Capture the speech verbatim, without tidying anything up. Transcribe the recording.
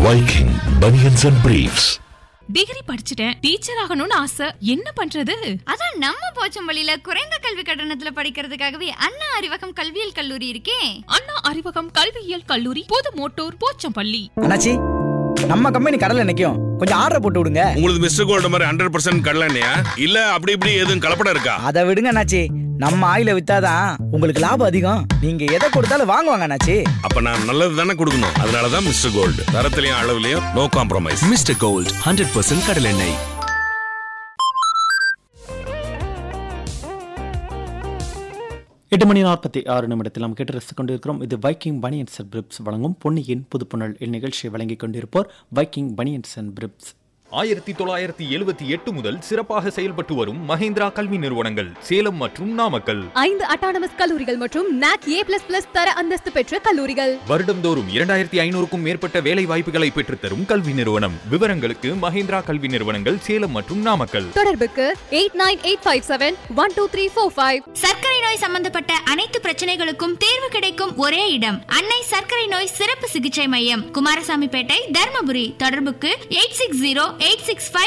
Viking Bunions and Briefs. Degree படிச்சுட்டேன், teacher ஆகணும்னு ஆசை, என்ன பண்றது? அதான் நம்ம போச்சம்பள்ளியில குறைந்த கல்வி கட்டணத்துல படிக்கிறதுக்காகவே அண்ணா அறிவகம் கல்வியியல் கல்லூரி இருக்கே. அண்ணா அறிவகம் கல்வியியல் கல்லூரி, புது மோட்டூர், போச்சம்பள்ளி. அண்ணாச்சி, நம்ம கம்பெனி கடல்ல நிக்கும், கொஞ்சம் ஆர்டர் போட்டு விடுங்க. உங்களுக்கு மிஸ்டர் கோல்ட் மாதிரி ஹண்ட்ரட் பர்சன்ட் கடலண்ணையா இல்ல அப்படி இப்படி எதுவும் கலப்படம் இருக்கா? அதை விடுங்க அண்ணாச்சி, நம்ம ஆயில வித்தாதான் உங்களுக்கு லாபம் அதிகம். நீங்க எதை கொடுத்தாலும் வாங்குவாங்க அண்ணாச்சி. அப்ப நான் நல்லது தானே கொடுக்கணும். அதனாலதான் mister gold, தரத்திலையும் அளவுலயும் no compromise. Mister gold hundred percent கடலெண்ணெய். எட்டு மணி நாற்பத்தி ஆறு நிமிடத்தில் நாம் கேட்டு ரசித்துக் கொண்டிருக்கிறோம். இது வைக்கிங் பனியன்ஸ் அண்ட் பிரிப்ஸ் வழங்கும் பொன்னியின் புதுப்புணல் இந்நிகழ்ச்சியை வழங்கிக் கொண்டிருப்போர் வைக்கிங் பனியன்ஸ் அண்ட் பிரிப்ஸ். ஆயிரத்தி தொள்ளாயிரத்தி எழுபத்தி எட்டு முதல் சிறப்பாக செயல்பட்டு வரும் மஹேந்திரா கல்வி நிறுவனங்கள் சேலம் மற்றும் நாமக்கல். ஐந்து அட்டானமஸ் கல்லூரிகள் மற்றும் நாக் ஏ பிளஸ் பிளஸ் தர அந்தஸ்து பெற்ற கல்லூரிகள். வருடந்தோறும் இரண்டாயிரத்தி ஐநூறுக்கும் மேற்பட்ட வேலை வாய்ப்புகளை பெற்றுத்தரும் கல்வி நிறுவனம். விவரங்களுக்கு மஹேந்திரா கல்வி நிறுவனங்கள் சேலம் மற்றும் நாமக்கல். தொடர்புக்கு eight nine eight five seven one two three four five. சர்க்கரை நோய் சம்பந்தப்பட்ட அனைத்து பிரச்சனைகளுக்கும் தீர்வு கிடைக்கும் ஒரே இடம் அன்னை சர்க்கரை நோய் சிறப்பு சிகிச்சை மையம், குமாரசாமிப்பேட்டை, தர்மபுரி. தொடர்புக்கு eight six zero eight six five